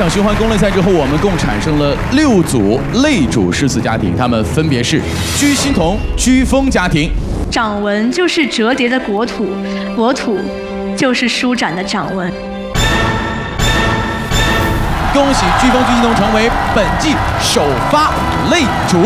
场循环公类赛之后，我们共产生了6组类主诗词家庭，他们分别是居心同、居风家庭。 掌纹就是折叠的国土，国土就是舒展的掌纹。 恭喜居风、居心同成为本季首发类主。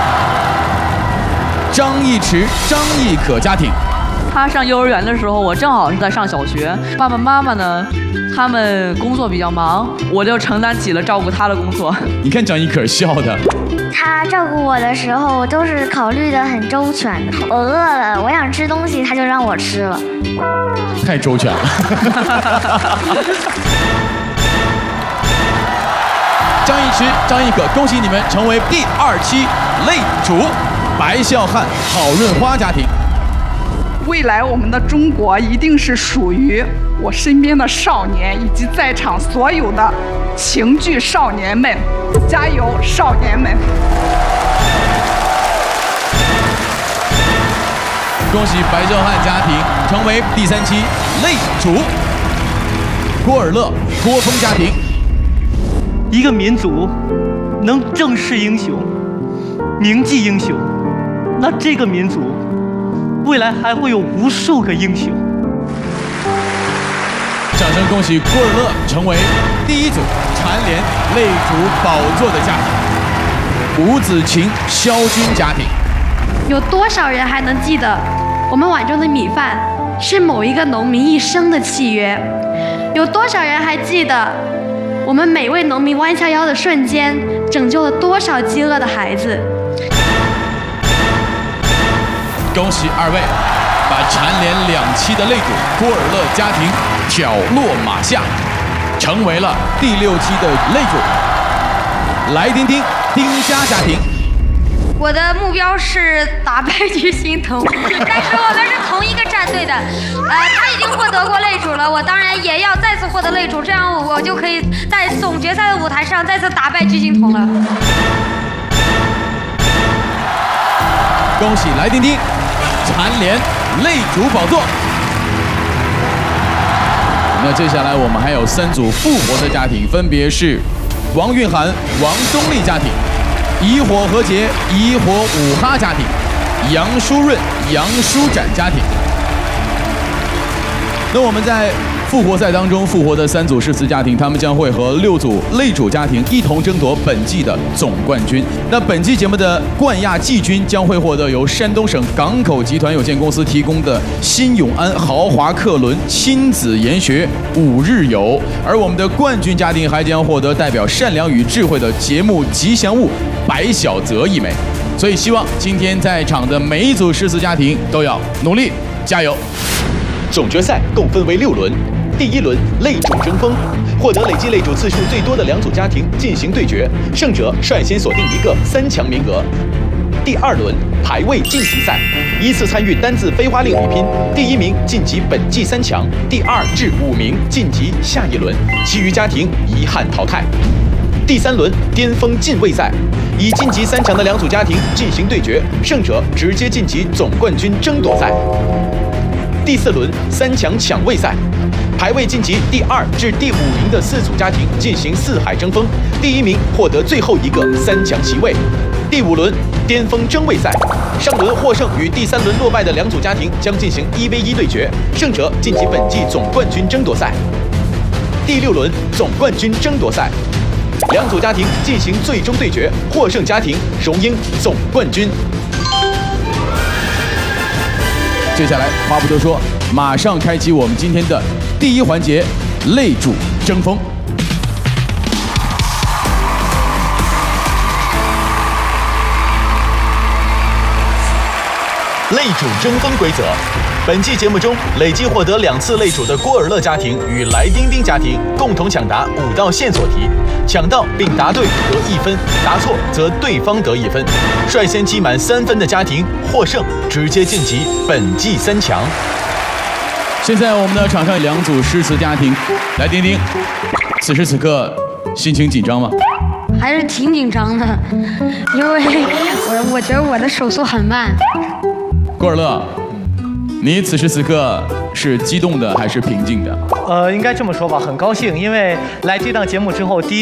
张一驰、张亦可家庭。 他上幼儿园的时候，我正好是在上小学，爸爸妈妈呢，他们工作比较忙，我就承担起了照顾他的工作。 你看张亦可笑的。 他照顾我的时候都是考虑得很周全的。我饿了，我想吃东西，他就让我吃了。 太周全了。张一驰、张亦可，恭喜你们成为第2期类主。白孝汉、郝润花家庭。 未来我们的中国一定是属于我身边的少年以及在场所有的情剧少年们，加油，少年们！ 恭喜白孝汉家庭成为第3期类主。郭尔乐、郭峰家庭。 一个民族能正视英雄、铭记英雄，那这个民族未来还会有无数个英雄。 掌声恭喜郭尔乐成为第1组蝉联类主宝座的家庭。吴子晴、肖军家庭。 有多少人还能记得我们碗中的米饭是某一个农民一生的契约？有多少人还记得我们每位农民弯下腰的瞬间拯救了多少饥饿的孩子？ 恭喜2位把蝉联2期的类主郭尔乐家庭挑落马下，成为了第6期的类主。来丁丁、丁家家庭。 我的目标是打败居心同，但是我们是同一个战队的。他已经获得过类主了，我当然也要再次获得类主，这样我就可以在总决赛的舞台上再次打败居心同了。 恭喜来丁丁蝉联类主宝座。那接下来我们还有3组复活的家庭，分别是王韵涵、王宗立家庭。以火和解、以火五哈家庭，杨舒润、杨舒展家庭。那我们在复活赛当中复活的3组诗词家庭，他们将会和6组类主家庭一同争夺本季的总冠军。那本期节目的冠亚季军将会获得由山东省港口集团有限公司提供的新永安豪华客轮亲子研学5日游，而我们的冠军家庭还将获得代表善良与智慧的节目吉祥物白小泽1枚。所以希望今天在场的每一组诗词家庭都要努力加油。 总决赛共分为6轮，第1轮类主争锋，获得累计类主次数最多的2组家庭进行对决，胜者率先锁定一个3强名额。第2轮排位晋级赛，依次参与单字飞花令比拼，第1名晋级本季3强，第2至5名晋级下一轮，其余家庭遗憾淘汰。第3轮巅峰进位赛，以晋级3强的2组家庭进行对决，胜者直接晋级总冠军争夺赛。第4轮3强抢位赛，排位晋级第2至第5名的4组家庭进行4海争锋，第1名获得最后一个3强席位。第5轮巅峰争位赛，上轮获胜与第3轮落败的2组家庭将进行1v1对决，胜者晋级本季总冠军争夺赛。第6轮总冠军争夺赛，2组家庭进行最终对决，获胜家庭荣膺总冠军。 接下来话不多说，马上开启我们今天的第1环节——类主争锋。 类主争锋规则：本期节目中，累计获得2次类主的郭尔乐家庭与来丁丁家庭共同抢答5道线索题，抢到并答对得1分，答错则对方得1分。率先积满3分的家庭获胜，直接晋级本季3强。 现在我们的场上有2组诗词家庭，来丁丁，此时此刻心情紧张吗？ 还是挺紧张的，因为我觉得我的手速很慢。 郭尔乐，你此时此刻是激动的还是平静的？ 应该这么说吧，很高兴，因为来这档节目之后，第一